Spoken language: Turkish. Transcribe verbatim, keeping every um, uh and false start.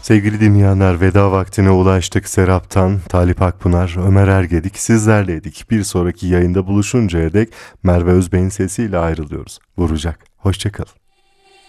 Sevgili dinleyenler, veda vaktine ulaştık. Serap'tan Talip Akpınar, Ömer Ergedik sizlerleydik. Bir sonraki yayında buluşuncaya dek Merve Özbey'in sesiyle ayrılıyoruz. Vuracak. Hoşçakalın.